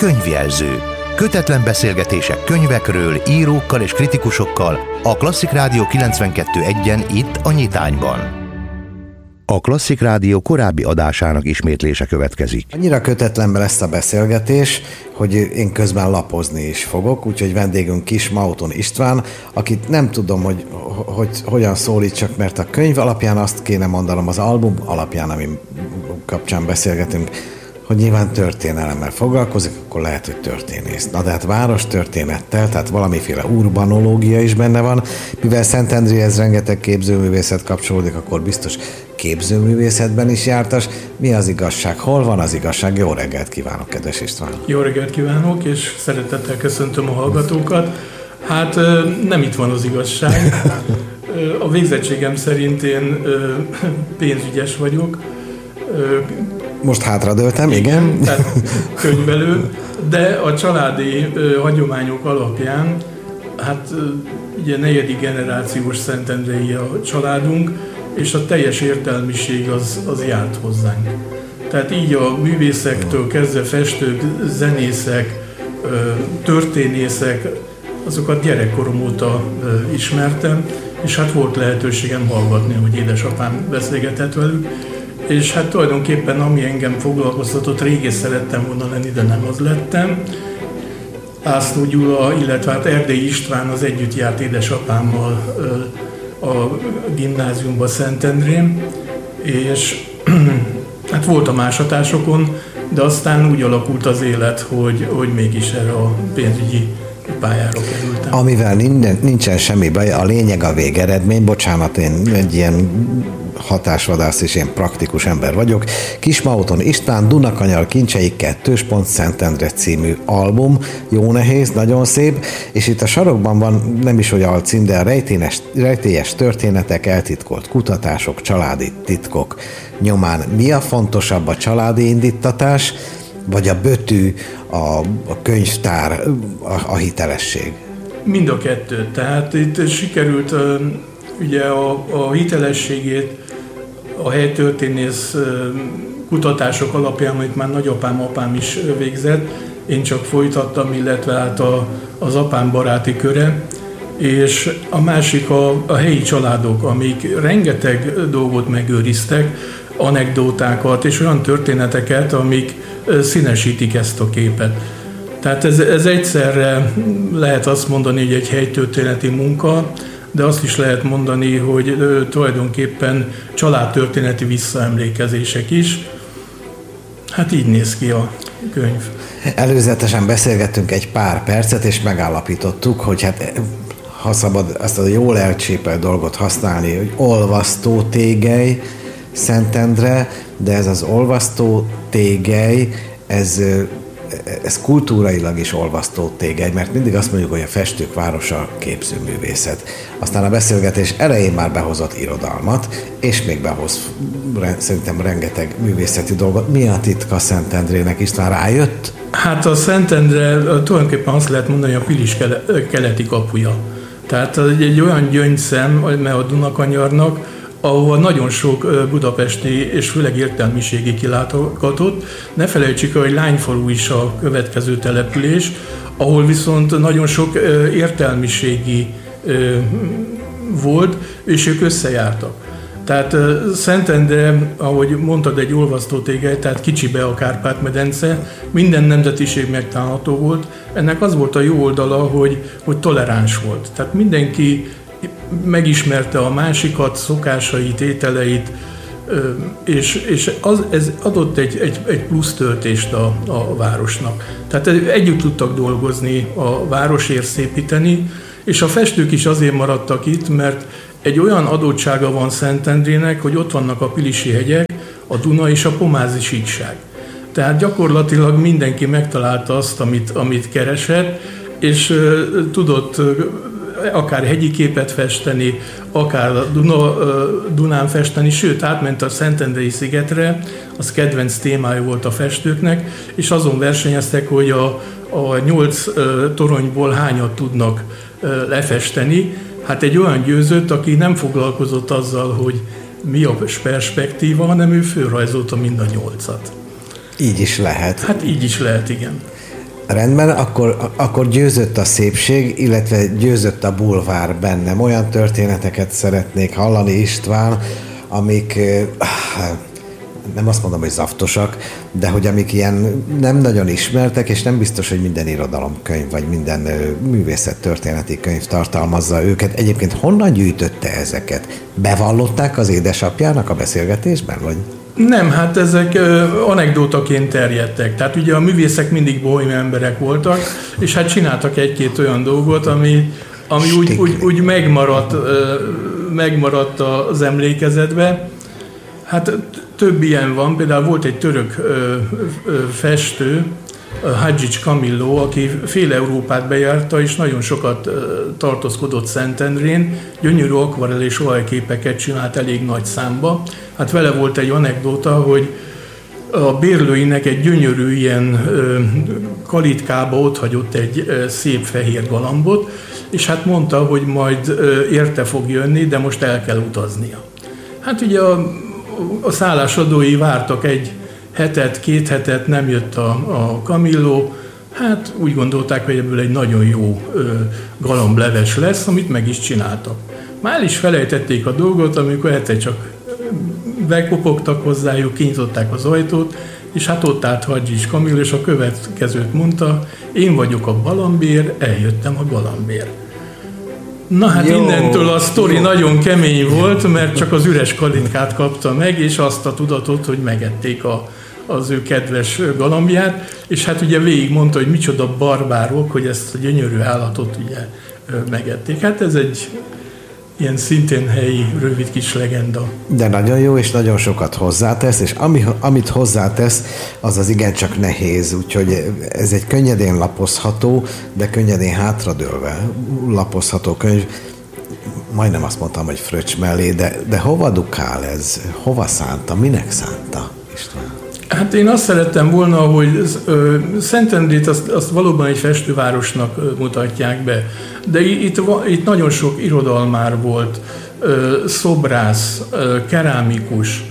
Könyvjelző. Kötetlen beszélgetések könyvekről, írókkal és kritikusokkal a Klasszik Rádió 92.1-en itt a Nyitányban. A Klasszik Rádió korábbi adásának ismétlése következik. Annyira kötetlenbe lesz a beszélgetés, hogy én közben lapozni is fogok, úgyhogy vendégünk Kismauton István, akit nem tudom, hogy hogyan szólítsak, mert a könyv alapján azt kéne mondanom, az album alapján, ami kapcsán beszélgetünk, hogy nyilván történelemmel foglalkozik, akkor lehet, hogy történész. Na de hát várostörténettel, tehát valamiféle urbanológia is benne van, mivel Szentendréhez rengeteg képzőművészet kapcsolódik, akkor biztos képzőművészetben is jártas. Mi az igazság? Hol van az igazság? Jó reggelt kívánok, kedves István! Jó reggelt kívánok, és szeretettel köszöntöm a hallgatókat. Hát nem itt van az igazság. A végzettségem szerint én pénzügyes vagyok. Most hátradőltem, igen. Tehát könyvelő, de a családi hagyományok alapján, hát ugye 4. generációs szentendrei a családunk, és a teljes értelmiség az járt hozzánk. Tehát így a művészektől kezdve festők, zenészek, történészek, azokat gyerekkorom óta ismertem, és hát volt lehetőségem hallgatni, hogy édesapám beszélgetett velük, és hát tulajdonképpen ami engem foglalkoztatott, régész szerettem volna lenni, de nem az lettem. László Gyula, illetve hát Erdélyi István az együtt járt édesapámmal a gimnáziumban Szentendrén, és hát voltam ásatásokon, de aztán úgy alakult az élet, hogy mégis erre a pénzügyi pályára kerültem. Amivel nincsen semmi baj, a lényeg a végeredmény. Bocsánat, én egy ilyen hatásvadász és én praktikus ember vagyok. Kismauton István, Dunakanyar kincsei 2. Szentendre című album, jó nehéz, nagyon szép, és itt a sarokban van nem is olyan alcím, de a rejtélyes történetek, eltitkolt kutatások, családi titkok nyomán. Mi a fontosabb, a családi indítatás, vagy a bötű, a könyvtár, a hitelesség? Mind a kettő. Tehát itt sikerült ugye a hitelességét a helytörténész kutatások alapján, amit már nagyapám, apám is végzett, én csak folytattam, illetve hát az apám baráti köre, és a másik a helyi családok, amik rengeteg dolgot megőriztek, anekdótákat és olyan történeteket, amik színesítik ezt a képet. Tehát ez egyszerre lehet azt mondani, hogy egy helytörténeti munka, de azt is lehet mondani, hogy tulajdonképpen családtörténeti visszaemlékezések is. Hát így néz ki a könyv. Előzetesen beszélgettünk egy pár percet, és megállapítottuk, hogy hát ha szabad ezt a jól elcsépelt dolgot használni, hogy olvasztó tégely Szentendre, de ez az olvasztó tégely, ez kultúrailag is olvasztó tégely, mert mindig azt mondjuk, hogy a festők városa képzőművészet. Aztán a beszélgetés elején már behozott irodalmat, és még behoz szerintem rengeteg művészeti dolgot. Mi a titka Szentendrének? István rájött? Hát a Szentendre tulajdonképpen azt lehet mondani, a Pilis keleti kapuja. Tehát egy olyan gyöngyszem a Dunakanyarnak, ahol nagyon sok budapesti és főleg értelmiségi kilátogatott. Ne felejtsük el, hogy Lányfalu is a következő település, ahol viszont nagyon sok értelmiségi volt, és ők összejártak. Tehát Szentendre, ahogy mondtad, egy olvasztó tégely, tehát kicsibe a Kárpát-medence, minden nemzetiség megtalálható volt. Ennek az volt a jó oldala, hogy toleráns volt. Tehát mindenki megismerte a másikat, szokásait, ételeit, és ez adott egy plusz töltést a városnak. Tehát együtt tudtak dolgozni, a városért szépíteni, és a festők is azért maradtak itt, mert egy olyan adottsága van Szentendrének, hogy ott vannak a Pilisi hegyek, a Duna és a Pomázi síkság. Tehát gyakorlatilag mindenki megtalálta azt, amit keresett, és tudott akár hegyi képet festeni, akár Dunán festeni, sőt átment a Szentendrei szigetre, az kedvenc témája volt a festőknek, és azon versenyeztek, hogy a 8 toronyból hányat tudnak lefesteni. Hát egy olyan győzött, aki nem foglalkozott azzal, hogy mi a perspektíva, hanem ő fölrajzolta mind a 8-at. Így is lehet. Hát így is lehet, igen. Rendben, akkor győzött a szépség, illetve győzött a bulvár bennem. Olyan történeteket szeretnék hallani, István, amik nem azt mondom, hogy zaftosak, de hogy amik ilyen nem nagyon ismertek, és nem biztos, hogy minden irodalomkönyv, vagy minden művészettörténeti könyv tartalmazza őket. Egyébként honnan gyűjtötte ezeket? Bevallották az édesapjának a beszélgetésben, vagy? Nem, hát ezek anekdótaként terjedtek. Tehát ugye a művészek mindig bohém emberek voltak, és hát csináltak egy-két olyan dolgot, ami úgy megmaradt az emlékezetbe. Hát több ilyen van, például volt egy török festő, Hadzsics Kamilló, aki fél Európát bejárta, és nagyon sokat tartózkodott Szentendrén, gyönyörű akvarell és olajképeket csinált elég nagy számba. Hát vele volt egy anekdóta, hogy a bérlőinek egy gyönyörű ilyen kalitkába otthagyott egy szép fehér galambot, és hát mondta, hogy majd érte fog jönni, de most el kell utaznia. Hát ugye a szállásadói vártak egy hetet, 2 hetet, nem jött a Camillo, hát úgy gondolták, hogy ebből egy nagyon jó galambleves lesz, amit meg is csináltak. Már is felejtették a dolgot, amikor egyszer csak bekopogtak hozzájuk, kinyitották az ajtót, és hát ott állt Hadzsics Kamilló, és a következőt mondta: én vagyok a galambér, eljöttem a galambér. Na hát jó, innentől a sztori nagyon kemény volt, mert csak az üres kalitkát kapta meg, és azt a tudatot, hogy megették az ő kedves galambját, és hát ugye végig mondta, hogy micsoda barbárok, hogy ezt a gyönyörű állatot ugye megették. Hát ez egy ilyen szintén helyi, rövid kis legenda. De nagyon jó, és nagyon sokat hozzátesz, és amit hozzátesz, az igencsak nehéz, úgyhogy ez egy könnyedén lapozható, de könnyedén hátradőlve lapozható könyv. Majdnem azt mondtam, hogy fröccs mellé, de hova dukál ez? Hova szánta? Minek szánta, István? Hát én azt szerettem volna, hogy Szentendrét azt valóban egy festővárosnak mutatják be, de itt nagyon sok irodalmár volt, szobrász, kerámikus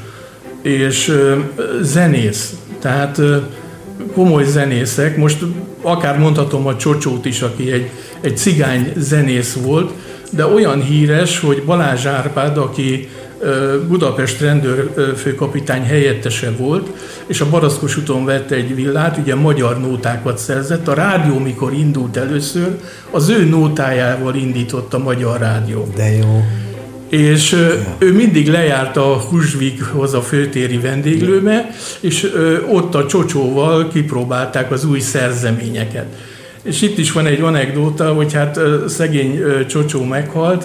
és zenész, tehát komoly zenészek. Most akár mondhatom a Csocsót is, aki egy cigány zenész volt, de olyan híres, hogy Balázs Árpád, aki Budapest rendőrfőkapitány helyettese volt, és a Baraszkos úton vett egy villát, ugye magyar nótákat szerzett. A rádió, mikor indult először, az ő nótájával indított a Magyar Rádió. De jó. És ő mindig lejárt a Húsvíkhoz, a főtéri vendéglőbe, és ott a Csocsóval kipróbálták az új szerzeményeket. És itt is van egy anekdóta, hogy hát szegény Csocsó meghalt,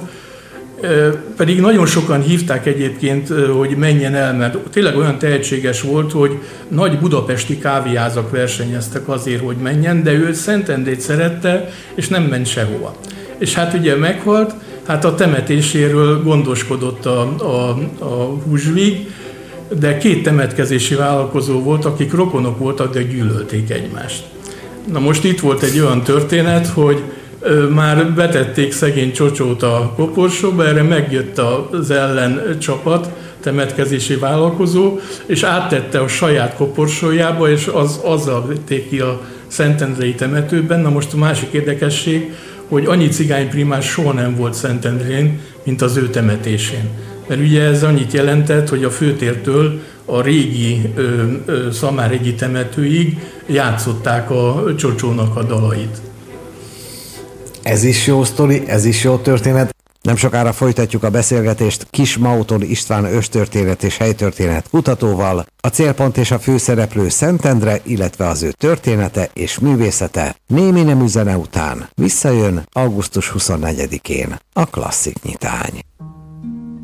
pedig nagyon sokan hívták egyébként, hogy menjen el, mert tényleg olyan tehetséges volt, hogy nagy budapesti kávéházak versenyeztek azért, hogy menjen, de ő Szentendrét szerette, és nem ment sehova. És hát ugye meghalt, hát a temetéséről gondoskodott a Húsvík, de 2 temetkezési vállalkozó volt, akik rokonok voltak, de gyűlölték egymást. Na most itt volt egy olyan történet, hogy már betették szegény Csocsót a koporsóba, erre megjött az ellencsapat, temetkezési vállalkozó, és áttette a saját koporsójába, és azzal vették ki a szentendrei temetőben. Na most a másik érdekesség, hogy annyi cigányprimás soha nem volt Szentendrén, mint az ő temetésén. Mert ugye ez annyit jelentett, hogy a főtértől a régi szamárhegyi temetőig játszották a Csocsónak a dalait. Ez is jó sztori, ez is jó történet. Nem sokára folytatjuk a beszélgetést Kiss Mauton István őstörténet és helytörténet kutatóval. A célpont és a főszereplő Szentendre, illetve az ő története és művészete némi nemű zene után visszajön augusztus 24-én a Klasszik Nyitány.